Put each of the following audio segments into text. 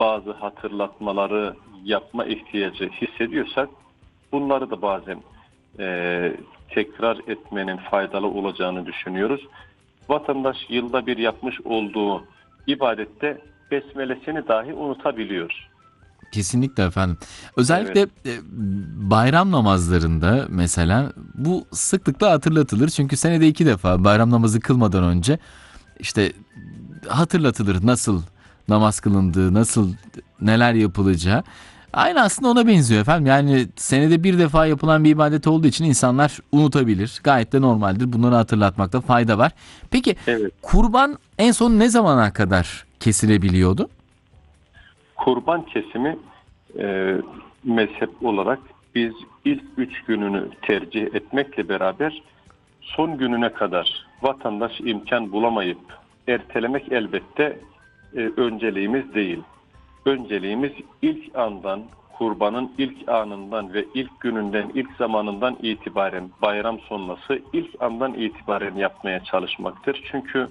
bazı hatırlatmaları yapma ihtiyacı hissediyorsak bunları da bazen tekrar etmenin faydalı olacağını düşünüyoruz. Vatandaş yılda bir yapmış olduğu ibadette besmelesini dahi unutabiliyor. Kesinlikle efendim. Evet, Özellikle bayram namazlarında mesela bu sıklıkla hatırlatılır. Çünkü senede 2 defa bayram namazı kılmadan önce işte hatırlatılır nasıl namaz kılındığı, nasıl neler yapılacağı. Aynı aslında ona benziyor efendim. Yani senede 1 defa yapılan bir ibadet olduğu için insanlar unutabilir. Gayet de normaldir. Bunları hatırlatmakta fayda var. Peki evet. kurban en son ne zamana kadar kesilebiliyordu? Kurban kesimi mezhep olarak biz ilk 3 gününü tercih etmekle beraber son gününe kadar vatandaş imkan bulamayıp ertelemek elbette önceliğimiz değil. Önceliğimiz ilk andan, kurbanın ilk anından ve ilk gününden, ilk zamanından itibaren, bayram sonrası ilk andan itibaren yapmaya çalışmaktır. Çünkü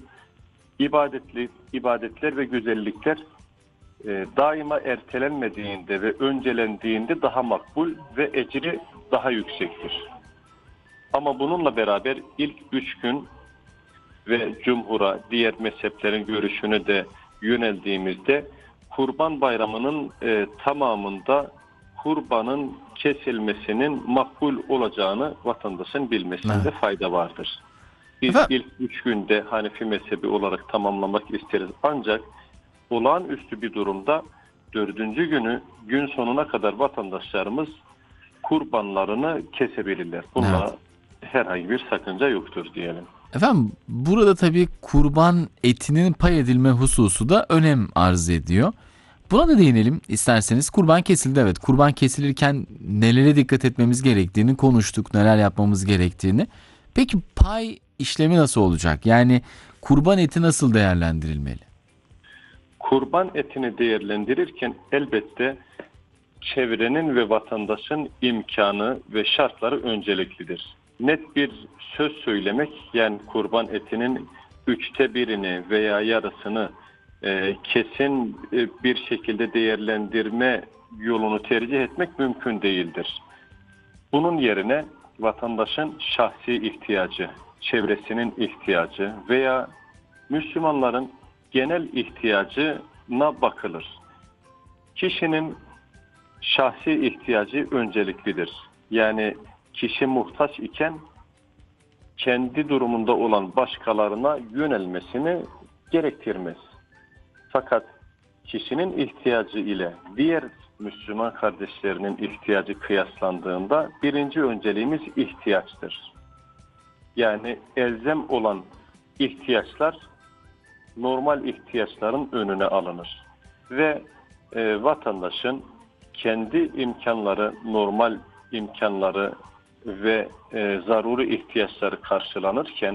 ibadetler ve güzellikler daima ertelenmediğinde ve öncelendiğinde daha makbul ve ecri daha yüksektir. Ama bununla beraber ilk 3 gün ve cumhura, diğer mezheplerin görüşüne de yöneldiğimizde Kurban Bayramı'nın tamamında kurbanın kesilmesinin makbul olacağını vatandaşın bilmesinde Evet. fayda vardır. Biz Efendim, ilk 3 günde Hanefi mezhebi olarak tamamlamak isteriz. Ancak olağanüstü bir durumda 4. günü gün sonuna kadar vatandaşlarımız kurbanlarını kesebilirler. evet. Bunda herhangi bir sakınca yoktur diyelim. Efendim burada tabii kurban etinin pay edilme hususu da önem arz ediyor. Buna da değinelim isterseniz. Kurban kesildi, evet. Kurban kesilirken nelere dikkat etmemiz gerektiğini konuştuk. Neler yapmamız gerektiğini. Peki pay işlemi nasıl olacak? Yani kurban eti nasıl değerlendirilmeli? Kurban etini değerlendirirken elbette çevrenin ve vatandaşın imkanı ve şartları önceliklidir. Net bir söz söylemek, yani kurban etinin 1/3'ünü veya yarısını kesin bir şekilde değerlendirme yolunu tercih etmek mümkün değildir. Bunun yerine vatandaşın şahsi ihtiyacı, çevresinin ihtiyacı veya Müslümanların genel ihtiyacına bakılır. Kişinin şahsi ihtiyacı önceliklidir. Yani kişi muhtaç iken kendi durumunda olan başkalarına yönelmesini gerektirmez. Fakat kişinin ihtiyacı ile diğer Müslüman kardeşlerinin ihtiyacı kıyaslandığında birinci önceliğimiz ihtiyaçtır. Yani elzem olan ihtiyaçlar normal ihtiyaçların önüne alınır. Ve vatandaşın kendi imkanları, normal imkanları ve zaruri ihtiyaçları karşılanırken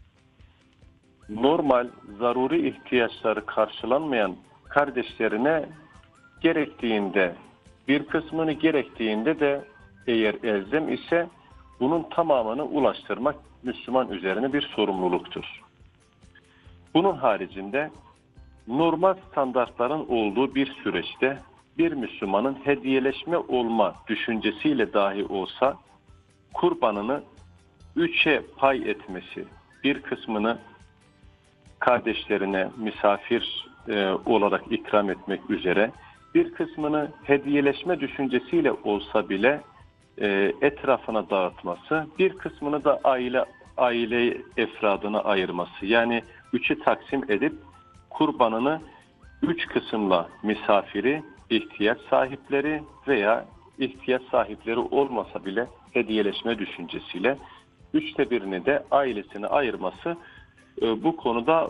normal, zaruri ihtiyaçları karşılanmayan kardeşlerine gerektiğinde, bir kısmını gerektiğinde de eğer elzem ise bunun tamamını ulaştırmak Müslüman üzerine bir sorumluluktur. Bunun haricinde normal standartların olduğu bir süreçte bir Müslümanın hediyeleşme olma düşüncesiyle dahi olsa kurbanını 3'e pay etmesi, bir kısmını kardeşlerine misafir olarak ikram etmek üzere, bir kısmını hediyeleşme düşüncesiyle olsa bile etrafına dağıtması, bir kısmını da aile efradına ayırması. Yani 3'ü taksim edip kurbanını 3 kısımla misafiri, ihtiyaç sahipleri veya ihtiyaç sahipleri olmasa bile hediyeleşme düşüncesiyle 1/3'ünü de ailesine ayırması bu konuda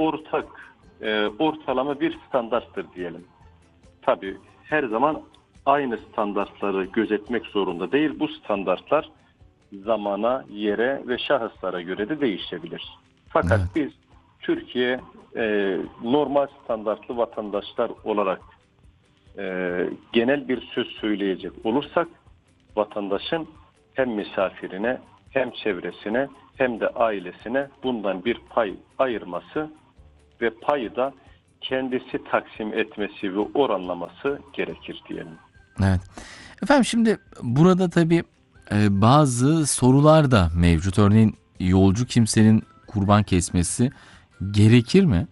ortalama bir standarttır diyelim. Tabii her zaman aynı standartları gözetmek zorunda değil. Bu standartlar zamana, yere ve şahıslara göre de değişebilir. Fakat Evet. biz Türkiye normal standartlı vatandaşlar olarak genel bir söz söyleyecek olursak vatandaşın hem misafirine hem çevresine hem de ailesine bundan bir pay ayırması ve payı da kendisi taksim etmesi ve oranlaması gerekir diyelim. Evet. Efendim şimdi burada tabii bazı sorular da mevcut. Örneğin yolcu kimsenin kurban kesmesi gerekir mi?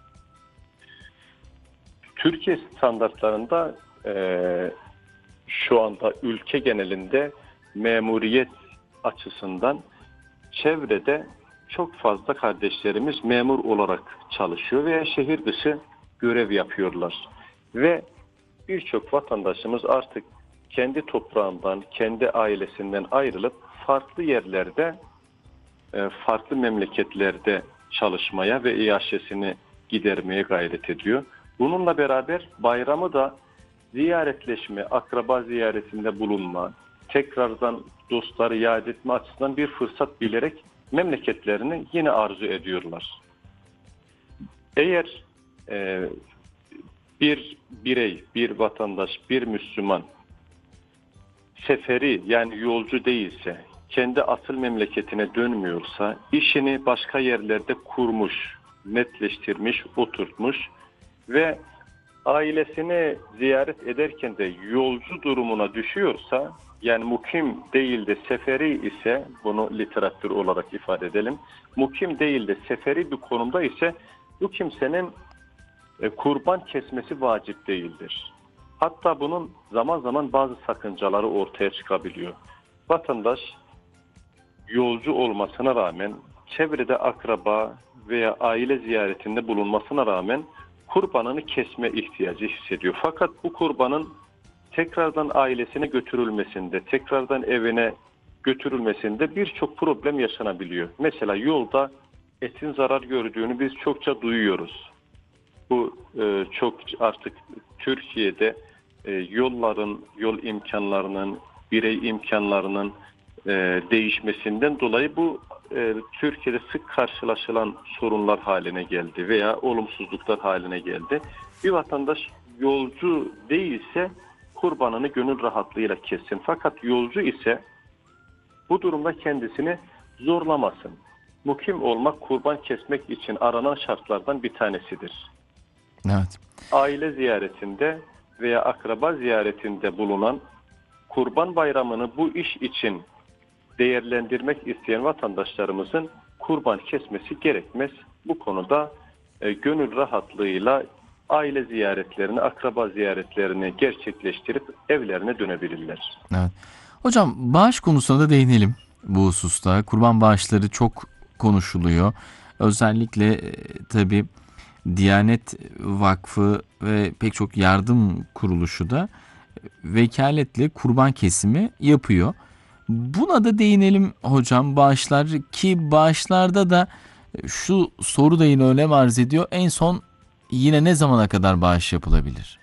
Türkiye standartlarında şu anda ülke genelinde memuriyet açısından çevrede çok fazla kardeşlerimiz memur olarak çalışıyor veya şehir dışı görev yapıyorlar. Ve birçok vatandaşımız artık kendi toprağından, kendi ailesinden ayrılıp farklı yerlerde, farklı memleketlerde çalışmaya ve iaşesini gidermeye gayret ediyor. Bununla beraber bayramı da ziyaretleşme, akraba ziyaretinde bulunma, tekrardan dostları yad etme açısından bir fırsat bilerek memleketlerini yine arzu ediyorlar. Eğer bir birey, bir vatandaş, bir Müslüman seferi yani yolcu değilse, kendi asıl memleketine dönmüyorsa, işini başka yerlerde kurmuş, netleştirmiş, oturtmuş ve ailesini ziyaret ederken de yolcu durumuna düşüyorsa, yani mukim değil de seferi ise, bunu literatür olarak ifade edelim, mukim değil de seferi bir konumda ise bu kimsenin kurban kesmesi vacip değildir. Hatta bunun zaman zaman bazı sakıncaları ortaya çıkabiliyor. Vatandaş yolcu olmasına rağmen, çevrede akraba veya aile ziyaretinde bulunmasına rağmen kurbanını kesme ihtiyacı hissediyor. Fakat bu kurbanın tekrardan ailesine götürülmesinde, tekrardan evine götürülmesinde birçok problem yaşanabiliyor. Mesela yolda etin zarar gördüğünü biz çokça duyuyoruz. Bu çok artık Türkiye'de yol imkanlarının, birey imkanlarının değişmesinden dolayı bu Türkiye'de sık karşılaşılan sorunlar haline geldi veya olumsuzluklar haline geldi. Bir vatandaş yolcu değilse kurbanını gönül rahatlığıyla kessin. Fakat yolcu ise bu durumda kendisini zorlamasın. Mukim olmak kurban kesmek için aranan şartlardan bir tanesidir. Evet. Aile ziyaretinde veya akraba ziyaretinde bulunan, Kurban Bayramı'nı bu iş için değerlendirmek isteyen vatandaşlarımızın kurban kesmesi gerekmez. Bu konuda gönül rahatlığıyla aile ziyaretlerini, akraba ziyaretlerini gerçekleştirip evlerine dönebilirler. Evet. Hocam bağış konusuna da değinelim bu hususta. Kurban bağışları çok konuşuluyor. Özellikle tabii Diyanet Vakfı ve pek çok yardım kuruluşu da vekaletle kurban kesimi yapıyor. Buna da değinelim hocam, bağışlar ki bağışlarda da şu soru da yine önem arz ediyor. En son yine ne zamana kadar bağış yapılabilir?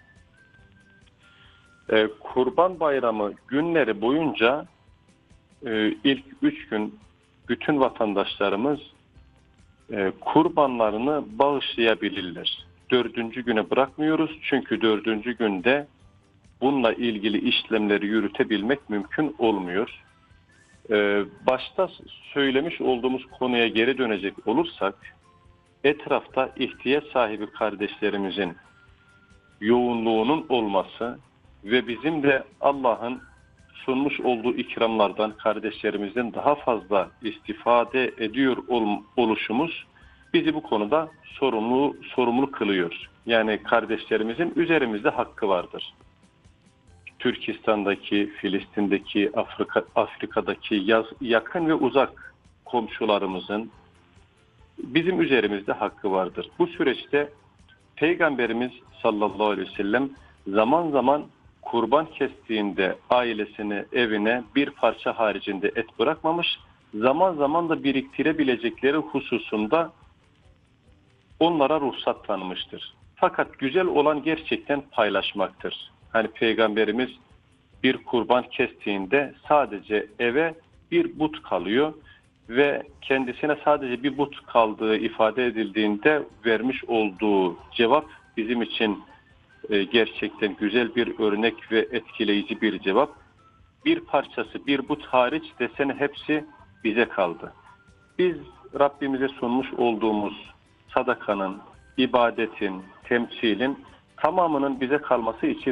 Kurban Bayramı günleri boyunca ilk 3 gün bütün vatandaşlarımız kurbanlarını bağışlayabilirler. 4. güne bırakmıyoruz çünkü 4. günde bununla ilgili işlemleri yürütebilmek mümkün olmuyor. Başta söylemiş olduğumuz konuya geri dönecek olursak, etrafta ihtiyaç sahibi kardeşlerimizin yoğunluğunun olması ve bizim de Allah'ın sunmuş olduğu ikramlardan, kardeşlerimizden daha fazla istifade ediyor oluşumuz bizi bu konuda sorumlu kılıyor. Yani kardeşlerimizin üzerimizde hakkı vardır. Türkistan'daki, Filistin'deki, Afrika'daki yakın ve uzak komşularımızın bizim üzerimizde hakkı vardır. Bu süreçte Peygamberimiz sallallahu aleyhi ve sellem zaman zaman kurban kestiğinde ailesine, evine bir parça haricinde et bırakmamış, zaman zaman da biriktirebilecekleri hususunda onlara ruhsat tanımıştır. Fakat güzel olan gerçekten paylaşmaktır. Hani Peygamberimiz bir kurban kestiğinde sadece eve bir but kalıyor ve kendisine sadece bir but kaldığı ifade edildiğinde vermiş olduğu cevap bizim için gerçekten güzel bir örnek ve etkileyici bir cevap. Bir parçası, bir but hariç desene hepsi bize kaldı. Biz Rabbimize sunmuş olduğumuz sadakanın, ibadetin, temsilin tamamının bize kalması için